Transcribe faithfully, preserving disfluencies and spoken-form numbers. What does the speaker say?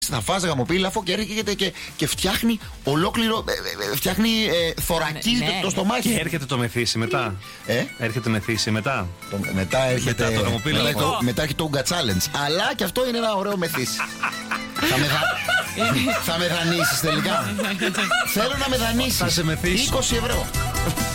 Θα φας γαμοπίλαφο και έρχεται και, και φτιάχνει ολόκληρο. Ε, φτιάχνει, ε, θωρακίζει ναι, ναι. το, το στομάχι. Και έρχεται το μεθύσι μετά. Ε? Έρχεται μεθύσι μετά. Το, μετά έρχεται μετά το γαμοπίλαφο. Μετά, το, μετά έχει το Ουγκα Challenge. Αλλά και αυτό είναι ένα ωραίο μεθύσι. θα, με, θα, θα με δανείσεις τελικά. Θέλω να με δανείσεις. Θα σε μεθύσω. είκοσι ευρώ.